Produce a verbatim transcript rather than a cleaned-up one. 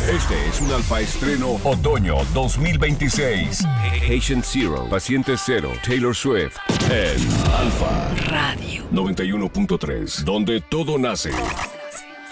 Este es un Alfa Estreno Otoño dos mil veintiséis. Patient Zero, Paciente Cero, Taylor Swift en Alfa Radio noventa y uno punto tres, donde todo nace.